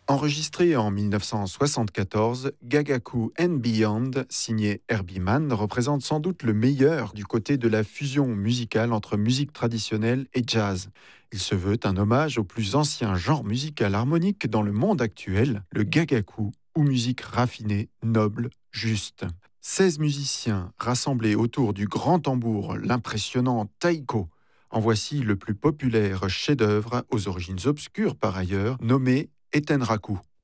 Enregistré en 1974, Gagaku and Beyond, signé Herbie Mann, représente sans doute le meilleur du côté de la fusion musicale entre musique traditionnelle et jazz. Il se veut un hommage au plus ancien genre musical harmonique dans le monde actuel, le Gagaku, ou musique raffinée, noble, juste. 16 musiciens rassemblés autour du grand tambour, l'impressionnant taiko. En voici le plus populaire chef-d'œuvre, aux origines obscures par ailleurs, nommé Etenraku.